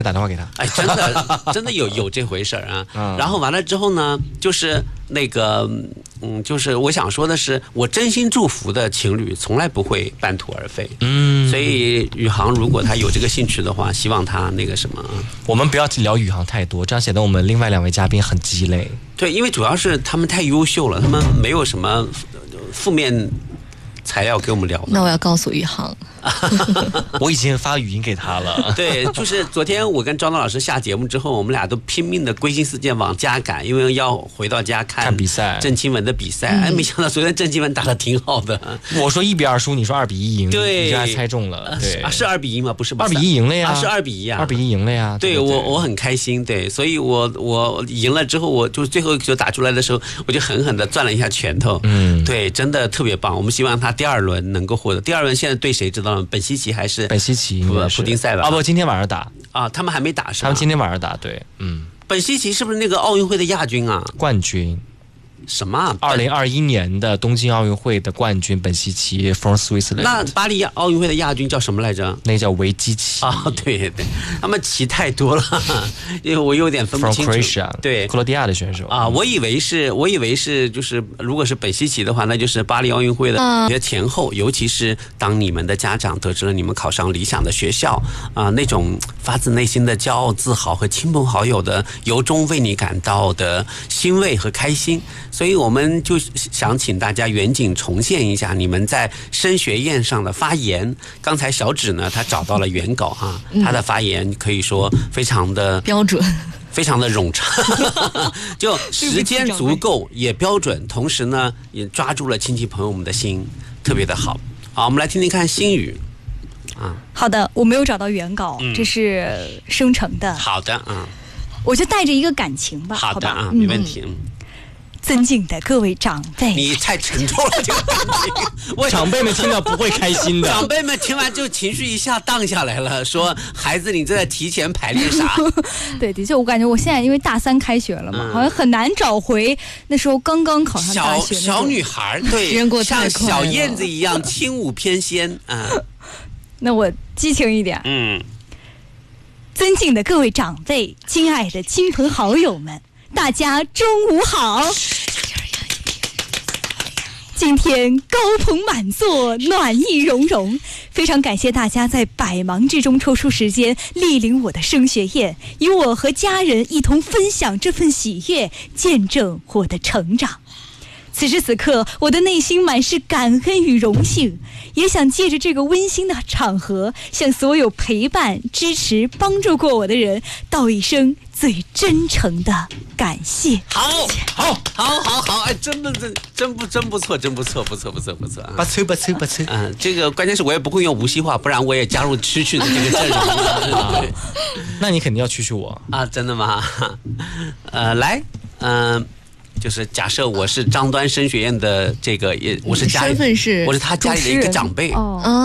打电话给他。 哎，真的有这回事啊。然后完了之后呢，就是那个就是我想说的是，我真心祝福的情侣从来不会半途而废。所以宇航如果他有这个兴趣的话，希望他那个什么。 我们不要聊宇航太多，这样显得我们另外2位嘉宾很鸡肋。 对，因为主要是他们太优秀了，他们没有什么负面材料给我们聊的。 那我要告诉宇航， 我已经发语音给他了。 对，就是昨天我跟张东老师下节目之后，我们俩都拼命的归心似箭往家赶，因为要回到家看比赛， 郑钦文的比赛。哎，没想到昨天郑钦文打得挺好的。 我说1-2输，你说2-1赢， 对， 你还猜中了。对， 是2-1吗？不是吧 ？2-1赢了呀， 是2-1啊， 2-1赢了呀。 对，我很开心，对，所以我赢了之后，我就最后就打出来的时候，我就狠狠的攥了一下拳头。对，真的特别棒。我们希望他第2轮能够获得。第2轮现在对谁知道吗？本西奇还是本西奇？ 普丁塞吧？ 不，今天晚上打啊，他们还没打是吧？ 他们今天晚上打，对， 本西奇是不是那个奥运会的亚军啊？ 冠军。 什么 ？2021年的东京奥运会的冠军本西奇 from Switzerland。 那巴黎奥运会的亚军叫什么来着？ 那叫维基奇啊，对，他们旗太多了，因为我有点分不清楚。 From Croatia， 对，克罗地亚的选手啊，我以为是就是如果是本西奇的话，那就是巴黎奥运会的前后，尤其是当你们的家长得知了你们考上理想的学校啊，那种发自内心的骄傲、自豪和亲朋好友的由衷为你感到的欣慰和开心。所以我们就想请大家远景重现一下你们在升学宴上的发言。刚才小芷呢，他找到了原稿啊，他的发言可以说非常的标准， 非常的冗长，就时间足够也标准，同时呢也抓住了亲戚朋友们的心，特别的好。好，我们来听听看心语啊。 好的，我没有找到原稿，这是生成的。 好的， 我就带着一个感情吧。 好的啊，没问题。 尊敬的各位长辈， 你太沉重了，这个感情， 长辈们听了不会开心的。 长辈们听完就情绪一下荡下来了，说孩子你在提前排练啥？ 对，的确，我感觉我现在因为大3开学了嘛，好像很难找回那时候刚刚考上大学小女孩，对，像小燕子一样轻舞翩跹啊。 那我激情一点，尊敬的各位长辈，亲爱的亲朋好友们，大家中午好。今天高朋满座，暖意融融，非常感谢大家在百忙之中抽出时间莅临我的升学宴，与我和家人一同分享这份喜悦，见证我的成长。此时此刻，我的内心满是感恩与荣幸，也想借着这个温馨的场合，向所有陪伴、支持、帮助过我的人道一声最真诚的感谢。 好，哎，真不错，不错。 不错。 这个关键是我也不会用无锡话，不然我也加入蛐蛐的这个阵容。 那你肯定要蛐我啊？真的吗？来，就是假设我是张端升学院的这个，我是他家里的一个长辈。